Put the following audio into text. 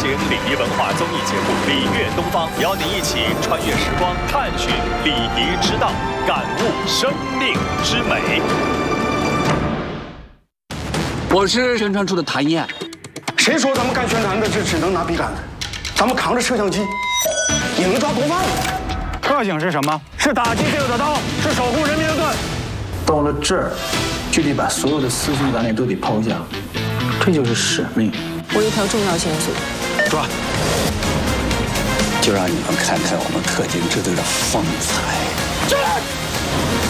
行礼仪文化综艺节目《礼乐东方》，邀您一起穿越时光，探寻礼仪之道，感悟生命之美。 我是宣传处的谭燕。 谁说咱们干宣传的只能拿笔杆子？咱们扛着摄像机，也能抓毒贩子。 特警是什么？是打击罪恶的刀，是守护人民的盾。 到了这儿，就得把所有的私心杂念都得抛下，这就是使命。 我有一条重要线索， 抓！就让你们看看我们特警支队的风采。